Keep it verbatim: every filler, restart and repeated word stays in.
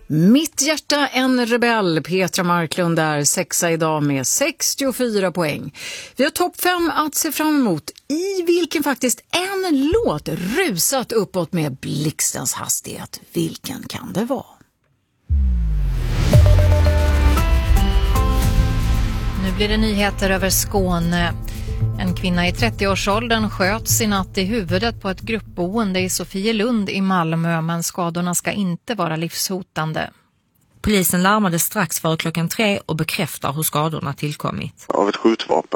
Mitt hjärta en rebell, Petra Marklund är sexa idag med sextiofyra poäng. Vi har topp fem att se fram emot, i vilken faktiskt en låt rusat uppåt med blixtens hastighet. Vilken kan det vara? Nu blir det nyheter över Skåne. En kvinna i trettioårsåldern sköts i natt i huvudet på ett gruppboende i Sofielund i Malmö, men skadorna ska inte vara livshotande. Polisen larmade strax före klockan tre och bekräftar hur skadorna tillkommit. Av ett skjutvapen.